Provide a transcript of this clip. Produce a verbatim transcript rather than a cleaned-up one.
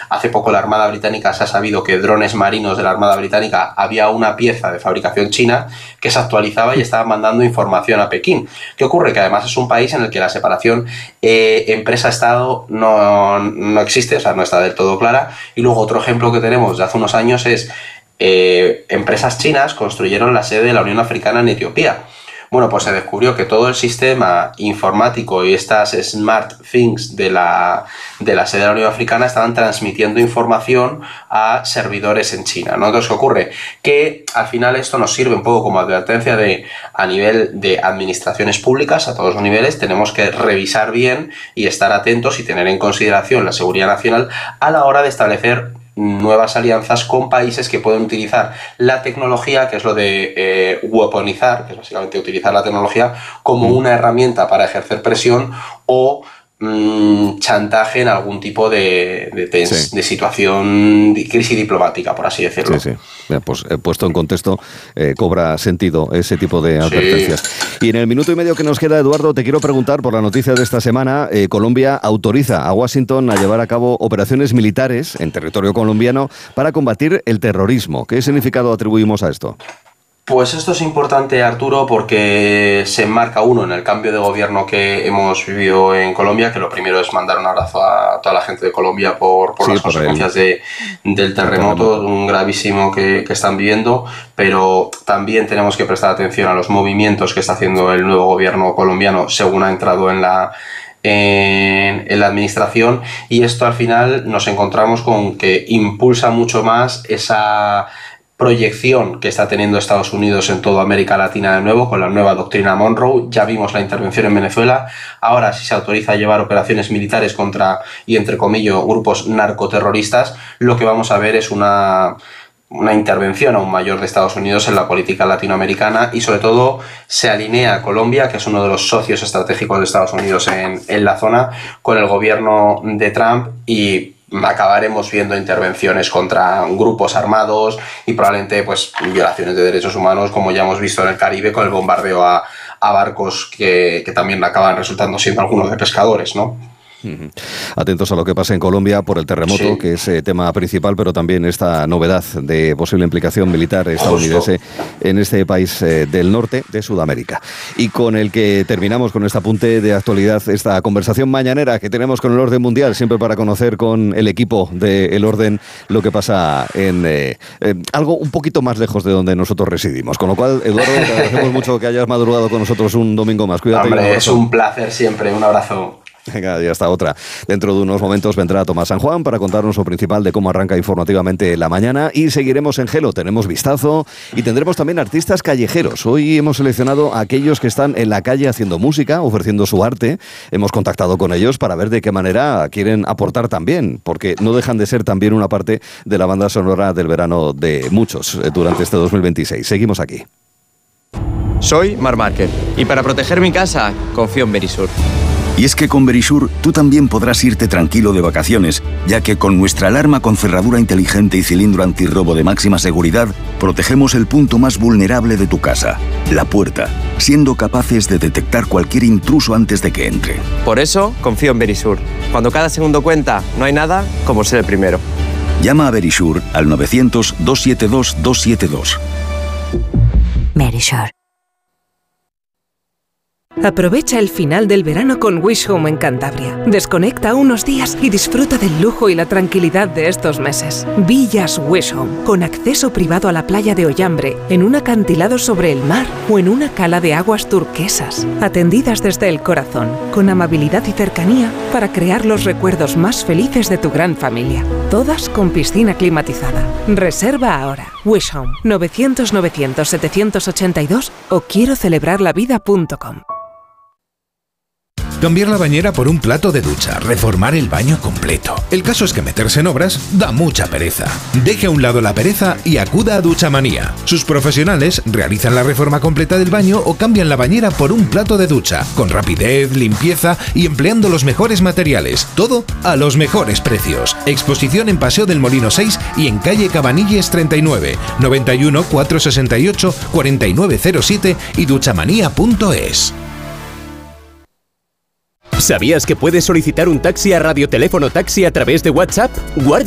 Hace poco la Armada Británica se ha sabido que drones marinos de la Armada Británica había una pieza de fabricación china que se actualizaba y estaba mandando información a Pekín. ¿Qué ocurre? Que además es un país en el que la separación eh, empresa-estado no, no existe, o sea, no está del todo clara. Y luego otro ejemplo que tenemos de hace unos años es eh, empresas chinas construyeron la sede de la Unión Africana en Etiopía. Bueno, pues se descubrió que todo el sistema informático y estas smart things de la, de la sede de la Unión Africana estaban transmitiendo información a servidores en China, ¿no? Entonces, ¿qué ocurre? Que al final esto nos sirve un poco como advertencia de, a nivel de administraciones públicas, a todos los niveles, tenemos que revisar bien y estar atentos y tener en consideración la seguridad nacional a la hora de establecer nuevas alianzas con países que pueden utilizar la tecnología, que es lo de eh, weaponizar, que es básicamente utilizar la tecnología como una herramienta para ejercer presión o mmm, chantaje en algún tipo de, de, de, sí. de situación de crisis diplomática, por así decirlo. Sí, sí. Bien, pues eh, puesto en contexto, eh, cobra sentido ese tipo de advertencias. Sí. Y en el minuto y medio que nos queda, Eduardo, te quiero preguntar por la noticia de esta semana. Eh, Colombia autoriza a Washington a llevar a cabo operaciones militares en territorio colombiano para combatir el terrorismo. ¿Qué significado atribuimos a esto? Pues esto es importante, Arturo, porque se enmarca uno en el cambio de gobierno que hemos vivido en Colombia, que lo primero es mandar un abrazo a toda la gente de Colombia por, por sí, las por consecuencias de, del terremoto, terremoto. un gravísimo que, que están viviendo, pero también tenemos que prestar atención a los movimientos que está haciendo el nuevo gobierno colombiano según ha entrado en la En, en la administración, y esto al final nos encontramos con que impulsa mucho más esa proyección que está teniendo Estados Unidos en toda América Latina de nuevo con la nueva doctrina Monroe. Ya vimos la intervención en Venezuela, ahora si se autoriza a llevar operaciones militares contra, y entre comillas, grupos narcoterroristas, lo que vamos a ver es una una intervención aún mayor de Estados Unidos en la política latinoamericana, y sobre todo se alinea a Colombia, que es uno de los socios estratégicos de Estados Unidos en, en la zona, con el gobierno de Trump, y acabaremos viendo intervenciones contra grupos armados y probablemente pues violaciones de derechos humanos, como ya hemos visto en el Caribe con el bombardeo a, a barcos que, que también acaban resultando siendo algunos de pescadores, ¿no? Atentos a lo que pasa en Colombia por el terremoto, sí. que es eh, tema principal, pero también esta novedad de posible implicación militar estadounidense Justo. en este país eh, del norte de Sudamérica. Y con el que terminamos con este apunte de actualidad, esta conversación mañanera que tenemos con el orden mundial, siempre para conocer con el equipo del orden lo que pasa en eh, eh, algo un poquito más lejos de donde nosotros residimos. Con lo cual, Eduardo, te agradecemos mucho que hayas madrugado con nosotros un domingo más. Cuídate. Hombre, un es un placer siempre. Un abrazo. Venga, ya está otra. Dentro de unos momentos vendrá Tomás San Juan para contarnos lo principal de cómo arranca informativamente la mañana, y seguiremos en Gelo, tenemos vistazo y tendremos también artistas callejeros. Hoy hemos seleccionado a aquellos que están en la calle haciendo música, ofreciendo su arte. Hemos contactado con ellos para ver de qué manera quieren aportar también, porque no dejan de ser también una parte de la banda sonora del verano de muchos durante este dos mil veintiséis. Seguimos aquí. Soy Marc Márquez y para proteger mi casa confío en Verisur. Y es que con Verisur tú también podrás irte tranquilo de vacaciones, ya que con nuestra alarma con cerradura inteligente y cilindro antirrobo de máxima seguridad, protegemos el punto más vulnerable de tu casa, la puerta, siendo capaces de detectar cualquier intruso antes de que entre. Por eso confío en Verisur. Cuando cada segundo cuenta, no hay nada como ser el primero. Llama a Verisur al novecientos, doscientos setenta y dos, doscientos setenta y dos. Verisur. Aprovecha el final del verano con Wish Home en Cantabria. Desconecta unos días y disfruta del lujo y la tranquilidad de estos meses. Villas Wish Home, con acceso privado a la playa de Ollambre, en un acantilado sobre el mar o en una cala de aguas turquesas. Atendidas desde el corazón, con amabilidad y cercanía para crear los recuerdos más felices de tu gran familia. Todas con piscina climatizada. Reserva ahora. Wish Home, novecientos, novecientos, setecientos ochenta y dos o quiero celebrar la vida punto com. Cambiar la bañera por un plato de ducha, reformar el baño completo. El caso es que meterse en obras da mucha pereza. Deje a un lado la pereza y acuda a Duchamanía. Sus profesionales realizan la reforma completa del baño o cambian la bañera por un plato de ducha, con rapidez, limpieza y empleando los mejores materiales. Todo a los mejores precios. Exposición en Paseo del Molino seis y en calle Cabanilles treinta y nueve, noventa y uno, cuatrocientos sesenta y ocho, cuarenta y nueve cero siete y duchamanía punto es. ¿Sabías que puedes solicitar un taxi a Radioteléfono Taxi a través de WhatsApp? Guarda